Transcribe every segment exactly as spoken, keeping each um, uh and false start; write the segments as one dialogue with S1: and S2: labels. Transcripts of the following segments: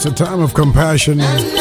S1: It's a time of compassion.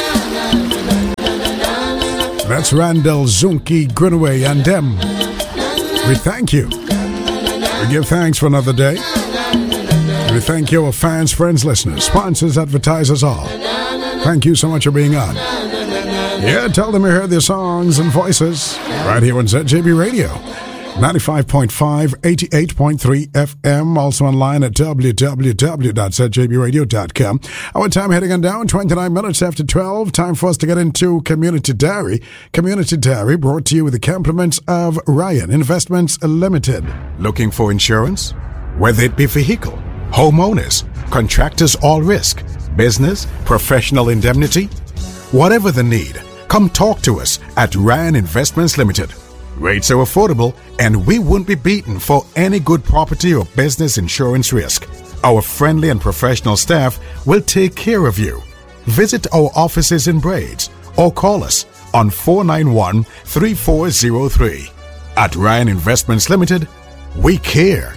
S1: That's Randall, Zunki, Grunaway, and them. We thank you. We give thanks for another day. We thank you, our fans, friends, listeners, sponsors, advertisers, all. Thank you so much for being on. Yeah, tell them you heard their songs and voices right here on Z J B Radio. ninety-five point five, eighty-eight point three F M, also online at w w w dot z j b radio dot com. Our time heading on down, twenty-nine minutes after twelve. Time for us to get into Community Diary. Community Diary brought to you with the compliments of Ryan Investments Limited. Looking for insurance? Whether it be vehicle, homeowners, contractors all risk, business, professional indemnity, whatever the need, come talk to us at Ryan Investments Limited. Rates are affordable, and we wouldn't be beaten for any good property or business insurance risk. Our friendly and professional staff will take care of you. Visit our offices in Braids or call us on four nine one, three four zero three. At Ryan Investments Limited, we care.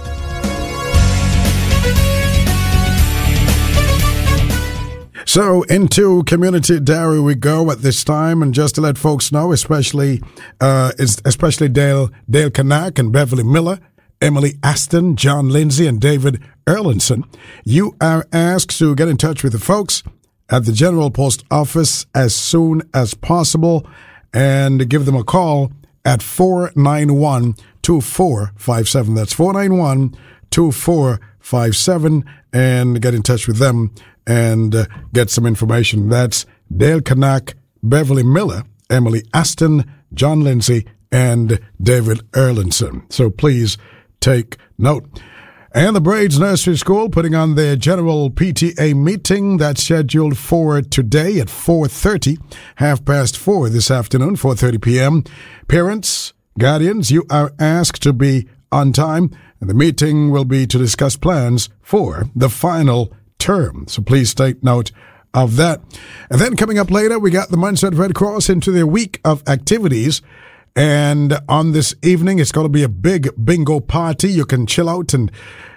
S1: So into Community Diary we go at this time, and just to let folks know, especially uh, especially Dale Dale Kanak and Beverly Miller, Emily Aston, John Lindsay, and David Erlinson, you are asked to get in touch with the folks at the General Post Office as soon as possible and give them a call at four nine one, two four five seven. That's four nine one, two four five seven, and get in touch with them and uh, get some information. That's Dale Kanak, Beverly Miller, Emily Aston, John Lindsay, and David Erlinson. So please take note. And the Braids Nursery School putting on their general P T A meeting that's scheduled for today at four thirty, half past four this afternoon, four thirty p.m. Parents, guardians, you are asked to be on time, and the meeting will be to discuss plans for the final term. So please take note of that. And then coming up later, we got the Montserrat Red Cross into their week of activities. And on this evening, it's going to be a big bingo party. You can chill out and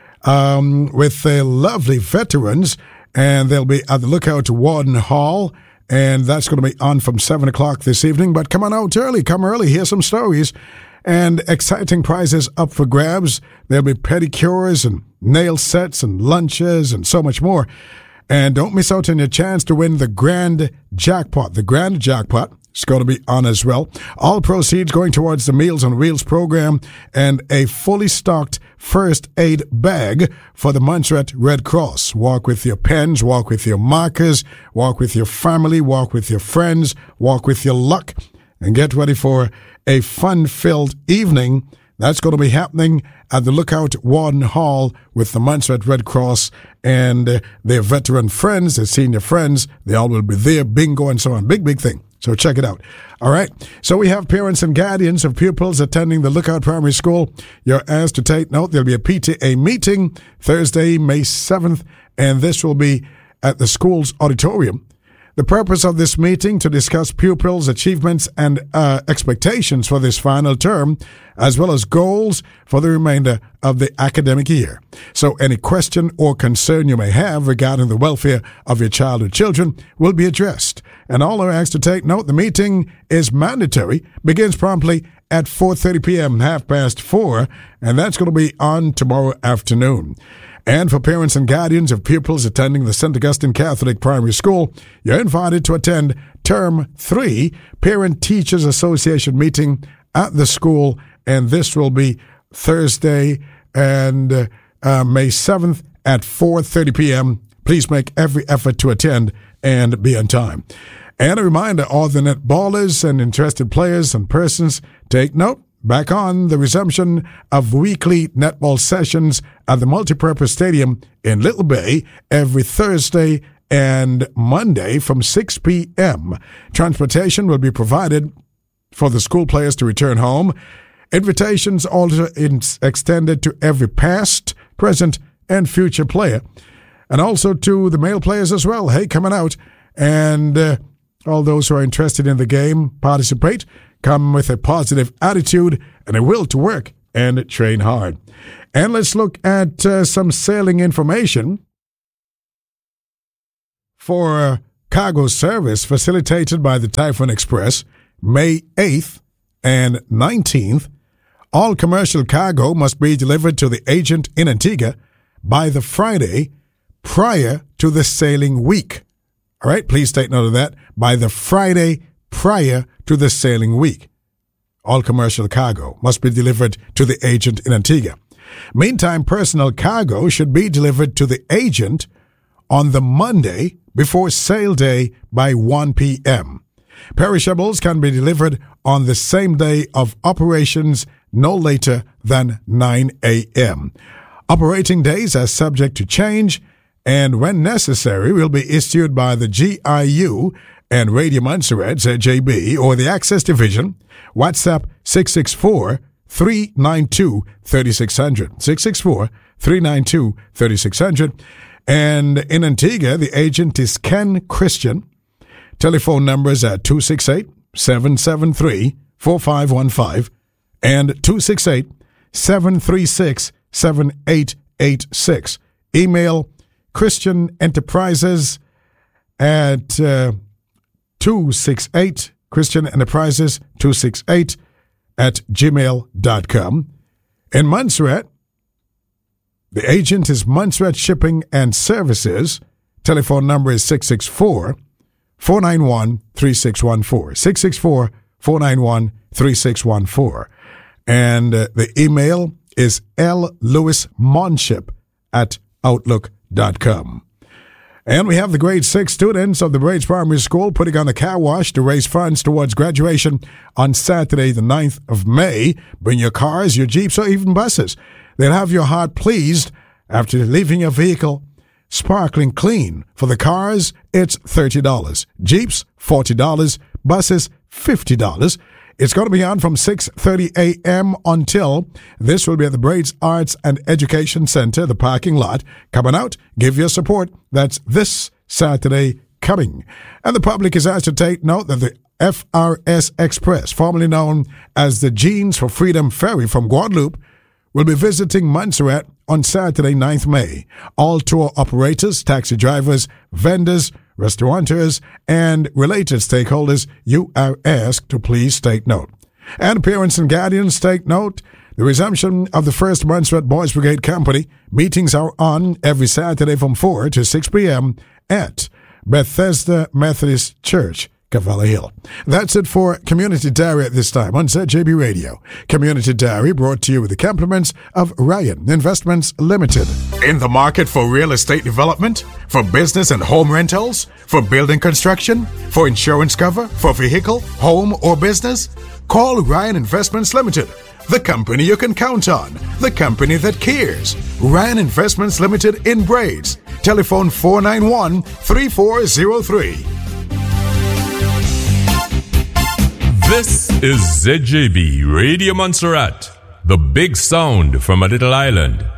S1: um, with the lovely veterans. And they'll be at the Lookout Warden Hall. And that's going to be on from seven o'clock this evening. But come on out early. Come early. Hear some stories. And exciting prizes up for grabs. There'll be pedicures and nail sets and lunches and so much more. And don't miss out on your chance to win the grand jackpot. The grand jackpot is going to be on as well. All proceeds going towards the Meals on Wheels program and a fully stocked first aid bag for the Montserrat Red Cross. Walk with your pens, walk with your markers, walk with your family, walk with your friends, walk with your luck, and get ready for a fun-filled evening. That's going to be happening at the Lookout Warden Hall with the Montserrat Red Cross and uh, their veteran friends, their senior friends. They all will be there, bingo and so on. Big, big thing. So check it out. All right. So we have parents and guardians of pupils attending the Lookout Primary School. You're asked to take note. There'll be a P T A meeting Thursday, May seventh, and this will be at the school's auditorium. The purpose of this meeting to discuss pupils' achievements and uh, expectations for this final term, as well as goals for the remainder of the academic year. So any question or concern you may have regarding the welfare of your child or children will be addressed. And all are asked to take note, the meeting is mandatory, begins promptly at four thirty p.m., half past four, and that's going to be on tomorrow afternoon. And for parents and guardians of pupils attending the Saint Augustine Catholic Primary School, you're invited to attend Term three Parent Teachers Association meeting at the school, and this will be Thursday and uh, uh, May seventh at four thirty p.m. Please make every effort to attend and be on time. And a reminder, all the netballers and interested players and persons, take note. Back on the resumption of weekly netball sessions at the Multipurpose Stadium in Little Bay every Thursday and Monday from six p.m. Transportation will be provided for the school players to return home. Invitations also extended to every past, present, and future player, and also to the male players as well. Hey, coming out, and uh, all those who are interested in the game, participate. Come with a positive attitude and a will to work and train hard. And let's look at uh, some sailing information. for cargo service facilitated by the Typhoon Express, May eighth and nineteenth. All commercial cargo must be delivered to the agent in Antigua by the Friday prior to the sailing week. All right, please take note of that. By the Friday prior to the sailing week. All commercial cargo must be delivered to the agent in Antigua. Meantime, personal cargo should be delivered to the agent on the Monday before sail day by one p.m. Perishables can be delivered on the same day of operations, no later than nine a.m. Operating days are subject to change, and when necessary will be issued by the G I U and Radio Montserrat, Z J B, or the Access Division. WhatsApp six six four, three nine two, three six zero zero, six six four, three nine two, three six zero zero. And in Antigua, the agent is Ken Christian. Telephone numbers are two six eight, seven seven three, four five one five and two six eight, seven three six, seven eight eight six. Email Christian Enterprises at uh, two six eight, Christian Enterprises two six eight at gmail dot com. In Montserrat, the agent is Montserrat Shipping and Services. Telephone number is six six four, four nine one, three six one four. six six four, four nine one, three six one four. And uh, the email is llewismonship at outlook dot com. And we have the grade six students of the Braids Primary School putting on the car wash to raise funds towards graduation on Saturday, the ninth of May. Bring your cars, your Jeeps, or even buses. They'll have your heart pleased after leaving your vehicle sparkling clean. For the cars, it's thirty dollars. Jeeps, forty dollars. Buses, fifty dollars. It's going to be on from six thirty a.m. until this will be at the Braids Arts and Education Center, the parking lot. Coming out, give your support. That's this Saturday coming. And the public is asked to take note that the F R S Express, formerly known as the Jeans for Freedom Ferry from Guadeloupe, will be visiting Montserrat on Saturday, ninth of May. All tour operators, taxi drivers, vendors, restaurateurs, and related stakeholders, you are asked to please take note. And parents and guardians, take note. The resumption of the First Montserrat Boys Brigade Company meetings are on every Saturday from four to six p.m. at Bethesda Methodist Church, Cavallo Hill. That's it for Community Diary at this time on Z J B Radio. Community Diary brought to you with the compliments of Ryan Investments Limited. In the market for real estate development, for business and home rentals, for building construction, for insurance cover, for vehicle, home, or business? Call Ryan Investments Limited, the company you can count on, the company that cares. Ryan Investments Limited in Braids. Telephone four nine one, three four zero three.
S2: This is Z J B Radio Montserrat, the big sound from a little island.